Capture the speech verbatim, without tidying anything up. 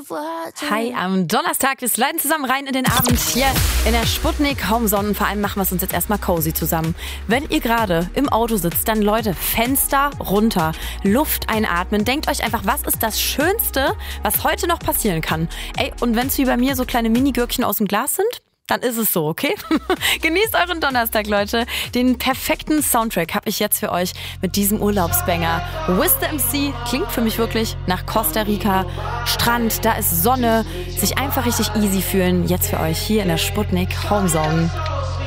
Hi, am Donnerstag, wir sliden zusammen rein in den Abend hier in der Sputnik Homezone. Vor allem machen wir es uns jetzt erstmal cozy zusammen. Wenn ihr gerade im Auto sitzt, dann Leute, Fenster runter, Luft einatmen. Denkt euch einfach, was ist das Schönste, was heute noch passieren kann? Ey, und wenn es wie bei mir so kleine Mini-Gürkchen aus dem Glas sind, dann ist es so, okay? Genießt euren Donnerstag, Leute. Den perfekten Soundtrack habe ich jetzt für euch mit diesem Urlaubsbanger. Wiz the M C klingt für mich wirklich nach Costa Rica. Strand, da ist Sonne. Sich einfach richtig easy fühlen. Jetzt für euch hier in der Sputnik Homezone.